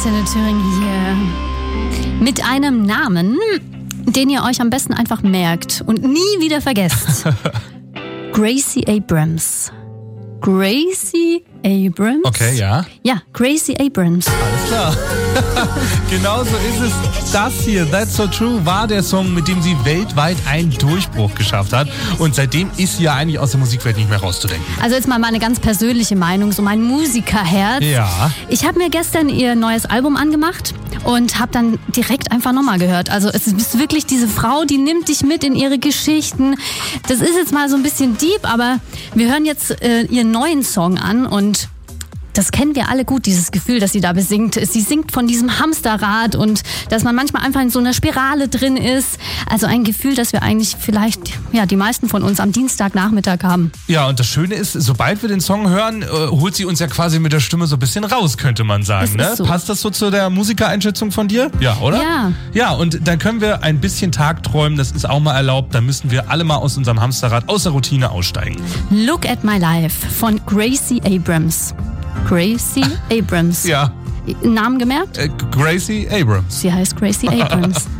Antenne Thüringen hier. Mit einem Namen, den ihr euch am besten einfach merkt und nie wieder vergesst. Gracie Abrams. Gracie Abrams? Okay, ja. Ja, Gracie Abrams. Alles klar. Genauso ist es. Das hier, That's So True, war der Song, mit dem sie weltweit einen Durchbruch geschafft hat. Und seitdem ist sie ja eigentlich aus der Musikwelt nicht mehr rauszudenken. Also jetzt mal meine ganz persönliche Meinung, so mein Musikerherz. Ja. Ich habe mir gestern ihr neues Album angemacht und habe dann direkt einfach nochmal gehört. Also es ist wirklich diese Frau, die nimmt dich mit in ihre Geschichten. Das ist jetzt mal so ein bisschen deep, aber wir hören jetzt ihren neuen Song an und das kennen wir alle gut, dieses Gefühl, das sie da besingt. Sie singt von diesem Hamsterrad und dass man manchmal einfach in so einer Spirale drin ist. Also ein Gefühl, das wir eigentlich vielleicht, ja, die meisten von uns am Dienstagnachmittag haben. Ja, und das Schöne ist, sobald wir den Song hören, holt sie uns ja quasi mit der Stimme so ein bisschen raus, könnte man sagen. Es Ne? ist so. Passt das so zu der Musikereinschätzung von dir? Ja, oder? Ja. Ja, und dann können wir ein bisschen tagträumen, das ist auch mal erlaubt. Dann müssen wir alle mal aus unserem Hamsterrad, aus der Routine aussteigen. Look at My Life von Gracie Abrams. Gracie Abrams. Ja. Namen gemerkt? Gracie Abrams. Sie heißt Gracie Abrams.